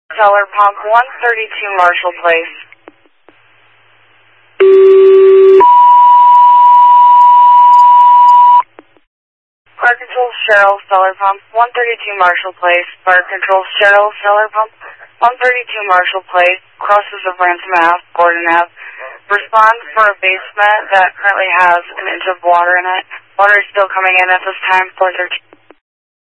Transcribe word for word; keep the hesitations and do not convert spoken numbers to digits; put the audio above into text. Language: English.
Cellar Pump, one thirty-two Marshall Place. Fire Control, Cheryl, Cellar Pump, one thirty-two Marshall Place. Fire Control, Cheryl, Cellar Pump, one thirty-two Marshall Place. Crosses of Ransom Ave, Gordon Ave. Respond for a basement that currently has an inch of water in it. Water is still coming in at this time, four thirteen.